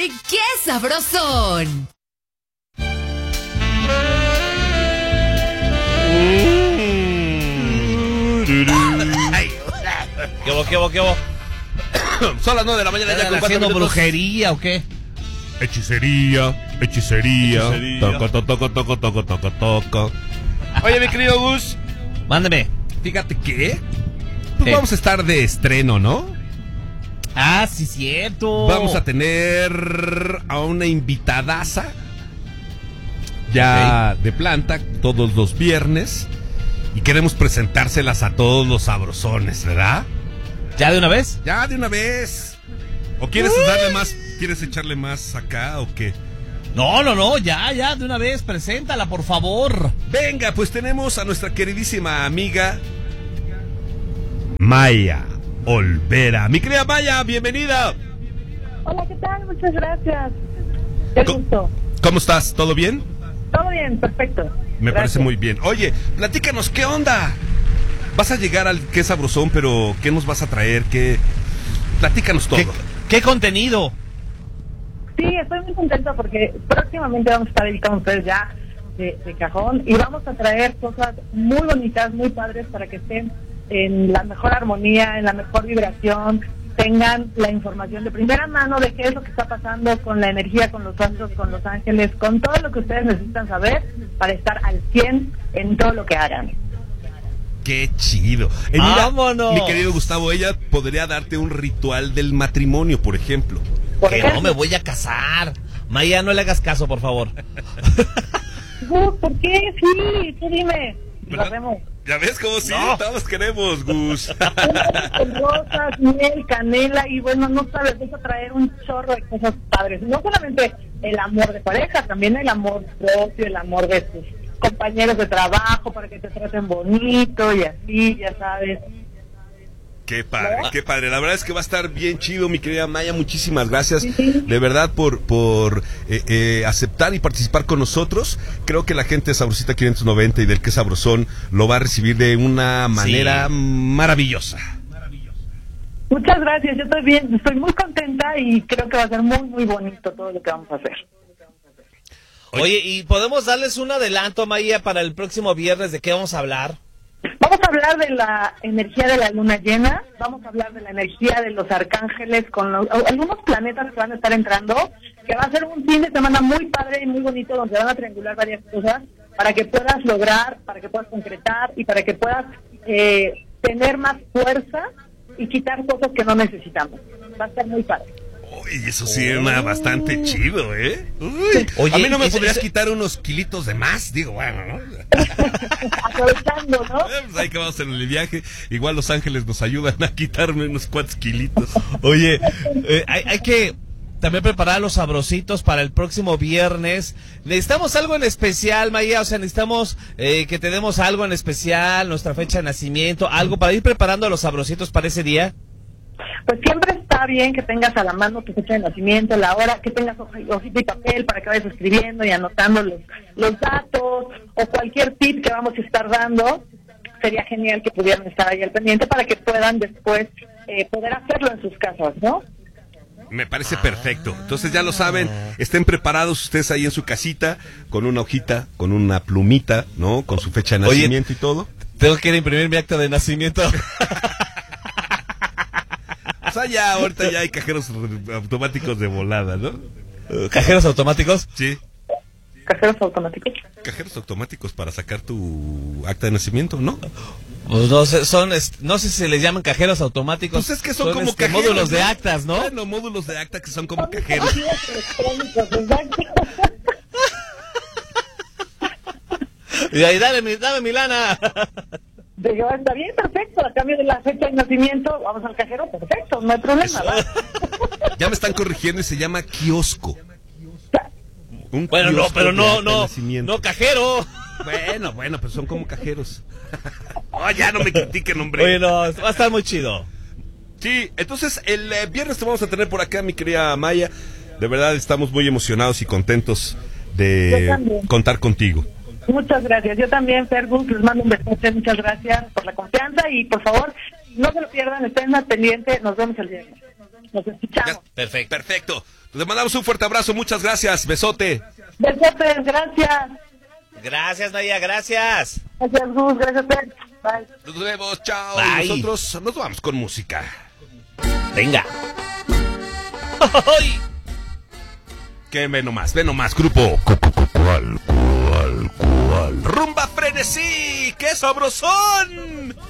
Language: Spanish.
¡Ay, qué sabrosón! ¿Qué hubo? Son las 9 de la mañana ya con 4 haciendo minutos. brujería o qué? Hechicería. Toco. Oye, mi querido Gus, Mándeme. fíjate que pues vamos a estar de estreno, ¿no? Ah, sí, cierto. Vamos a tener a una invitadaza ya de planta todos los viernes y queremos presentárselas a todos los sabrosones, ¿verdad? ¿Ya de una vez? Ya de una vez. ¿O quieres darle más? ¿Quieres echarle más acá o qué? No, ya, de una vez, preséntala, por favor. Venga, pues tenemos a nuestra queridísima amiga Maya Olvera. Mi querida Maya, bienvenida. Hola, ¿qué tal? Muchas gracias. Qué gusto. ¿Cómo estás? ¿Todo bien? Todo bien, perfecto. Me parece muy bien. Oye, platícanos, ¿qué onda? Vas a llegar al Qué Sabrosón, pero ¿qué nos vas a traer? Platícanos todo. ¿Qué contenido? Sí, estoy muy contenta porque próximamente vamos a estar ahí con ustedes ya de cajón y vamos a traer cosas muy bonitas, muy padres para que estén en la mejor armonía, en la mejor vibración, tengan la información de primera mano de qué es lo que está pasando con la energía, con los astros, con los ángeles, con todo lo que ustedes necesitan saber para estar al 100 en todo lo que hagan. ¡Qué chido! Mira, ¡vámonos! mi querido Gustavo, ella podría darte un ritual del matrimonio, por ejemplo. Que no me voy a casar. Maya, no le hagas caso, por favor. ¿Por qué? Sí, tú dime. Lo hacemos. ¿Ya ves cómo sí? No. Todos queremos, Gus. Con rosas, miel, canela y bueno, no sabes, vas a traer un chorro de cosas padres. No solamente el amor de pareja, también el amor propio, el amor de tus compañeros de trabajo para que te traten bonito y así, ya sabes. Qué padre, qué padre. La verdad es que va a estar bien chido, mi querida Maya. Muchísimas gracias, de verdad, por aceptar y participar con nosotros. Creo que la gente de Sabrosita 590 y del Qué Sabrosón lo va a recibir de una manera maravillosa. Muchas gracias, yo estoy bien, estoy muy contenta y creo que va a ser muy, muy bonito todo lo que vamos a hacer. Oye, ¿y podemos darles un adelanto, Maya, para el próximo viernes de qué vamos a hablar? Vamos a hablar de la energía de la luna llena, vamos a hablar de la energía de los arcángeles con algunos planetas que van a estar entrando, que va a ser un fin de semana muy padre y muy bonito donde van a triangular varias cosas para que puedas lograr, para que puedas concretar y para que puedas tener más fuerza y quitar cosas que no necesitamos. Va a estar muy padre. Uy, eso sí suena bastante chido, ¿eh? Uy, Oye, a mí no me podrías quitar unos kilitos de más, digo, bueno, ¿no? Aprovechando, ¿no? Pues ahí que vamos en el viaje, igual los ángeles nos ayudan a quitarme unos cuantos kilitos. Oye, hay que también preparar los sabrositos para el próximo viernes. Necesitamos algo en especial, Maya, o sea, necesitamos que te demos algo en especial, nuestra fecha de nacimiento, algo para ir preparando los sabrositos para ese día. Pues siempre está bien que tengas a la mano tu fecha de nacimiento, la hora, que tengas hojita y papel para que vayas escribiendo y anotando los datos o cualquier tip que vamos a estar dando. Sería genial que pudieran estar ahí al pendiente para que puedan después poder hacerlo en sus casas, ¿no? Me parece perfecto. Entonces ya lo saben, estén preparados ustedes ahí en su casita con una hojita, con una plumita, ¿no? Con su fecha de nacimiento y todo. Tengo que ir a imprimir mi acta de nacimiento. O sea, ya ahorita ya hay cajeros automáticos de volada, ¿no? ¿Cajeros automáticos? Sí. Cajeros automáticos. Cajeros automáticos para sacar tu acta de nacimiento, ¿no? Pues no sé, no sé si se les llaman cajeros automáticos. Pues es que son como cajeros, módulos de ¿no? actas, ¿no? Bueno, módulos de acta que son como cajeros. Y ahí, dame mi lana. Digo, está bien, perfecto, a cambio de la fecha de nacimiento, vamos al cajero, perfecto, no hay problema, ¿verdad? Ya me están corrigiendo y se llama kiosco. Un Bueno, no, kiosco pero de no, acta de no, nacimiento. no cajero. Bueno, pues son como cajeros. Oh, ya no me critiquen, hombre. Oye, no, va a estar muy chido. Sí, entonces el viernes te vamos a tener por acá, mi querida Maya. De verdad estamos muy emocionados y contentos de contar contigo. Muchas gracias. Yo también, Fergus, les mando un besote. Muchas gracias por la confianza y por favor, no se lo pierdan, estén al pendiente. Nos vemos el viernes. nos escuchamos. Perfecto. Perfecto. Te mandamos un fuerte abrazo, muchas gracias, besote. Besotes, gracias. Gracias, Maya, gracias. Gracias, Gus, gracias a ustedes. Bye. Nos vemos, chao. Bye. Y nosotros nos vamos con música. Venga. Ve nomás, grupo. ¿Cuál? Rumba frenesí, qué sabrosón.